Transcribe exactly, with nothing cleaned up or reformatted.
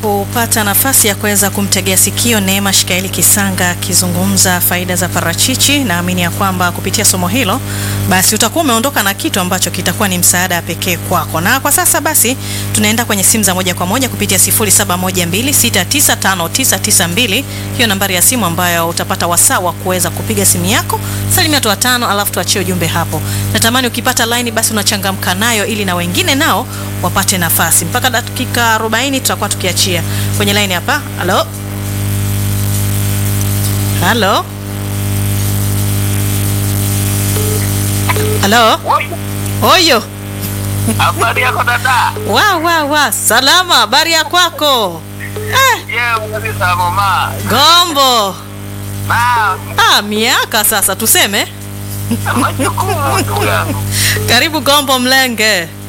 kupata nafasi ya kuweza kumtegea sikio Neema Shikaeli Kisanga akizungumza faida za parachichi. Naamini ya kwamba kupitia somo hilo basi utakuwa umeondoka na kitu ambacho kitakuwa ni msaada pekee kwako. Na kwa sasa basi tunaenda kwenye simu za moja kwa moja kupitia sifuri saba moja mbili sita tisa tano tisa tisa mbili. Hiyo nambari ya simu ambayo utapata wasaa wa kuweza kupiga simu yako, salimia watu watano alafu tuachie ujumbe hapo. Natamani ukipata line basi unachangamka nayo ili na wengine nao wapate nafasi. Mpaka dakika arobaini tutakuwa tukiachia kwenye line hapa. Halo. Halo. Halo. Oyo. Habari yako dada? Wa wa wa, salama, habari ya kwako? Eh. Yeah, kabisa mama. Gombo. Ma. Ah, miaka sasa tuseme. Majukumu tu yangu. Karibu Gombo Mlenge.